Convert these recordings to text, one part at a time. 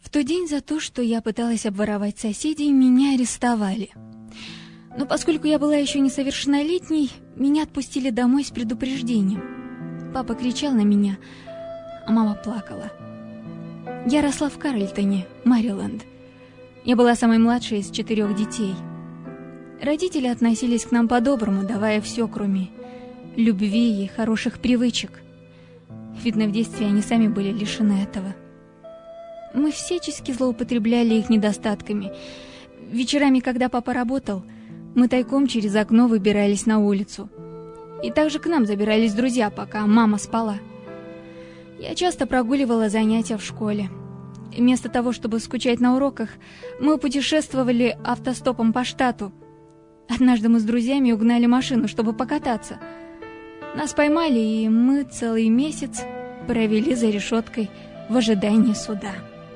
В тот день за то, что я пыталась обворовать соседей, меня арестовали. Но поскольку я была еще несовершеннолетней, меня отпустили домой с предупреждением. Папа кричал на меня, а мама плакала. Я росла в Карлтоне, Мэриленд. Я была самой младшей из 4 детей. Родители относились к нам по-доброму, давая все, кроме любви и хороших привычек. Видно, в детстве они сами были лишены этого. Мы всячески злоупотребляли их недостатками. Вечерами, когда папа работал, мы тайком через окно выбирались на улицу. И также к нам забирались друзья, пока мама спала. Я часто прогуливала занятия в школе. Вместо того, чтобы скучать на уроках, мы путешествовали автостопом по штату. Однажды мы с друзьями угнали машину, чтобы покататься. Нас поймали, и мы целый месяц провели за решеткой в ожидании суда.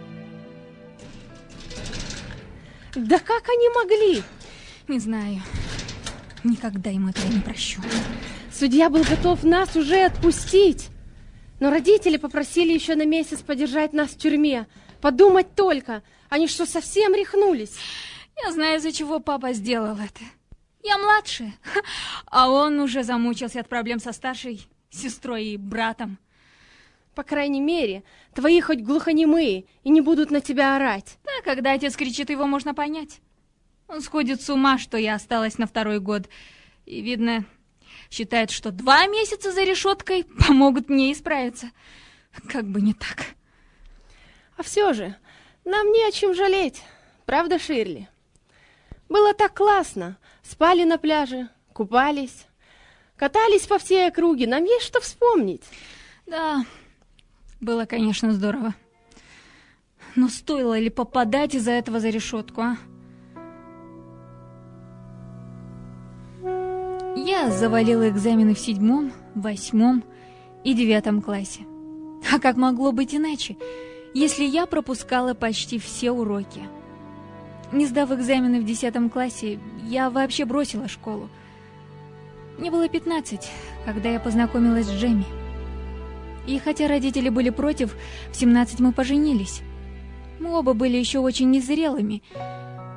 Да как они могли? Не знаю. Никогда им этого не прощу. Судья был готов нас уже отпустить. Но родители попросили еще на месяц подержать нас в тюрьме. Подумать только, они что, совсем рехнулись? Я знаю, из-за чего папа сделал это. Я младшая, а он уже замучился от проблем со старшей сестрой и братом. По крайней мере, твои хоть глухонемые и не будут на тебя орать. Да, когда отец кричит, его можно понять. Он сходит с ума, что я осталась на 2-й год. И, видно, считает, что 2 месяца за решеткой помогут мне исправиться. Как бы не так. А все же, нам не о чем жалеть. Правда, Ширли? Было так классно. Спали на пляже, купались, катались по всей округе. Нам есть что вспомнить. Да, было, конечно, здорово. Но стоило ли попадать из-за этого за решетку, а? Я завалила экзамены в 7, 8 и 9 классе. А как могло быть иначе, если я пропускала почти все уроки? Не сдав экзамены в 10 классе, я вообще бросила школу. Мне было 15, когда я познакомилась с Джемми. И хотя родители были против, в 17 мы поженились. Мы оба были еще очень незрелыми,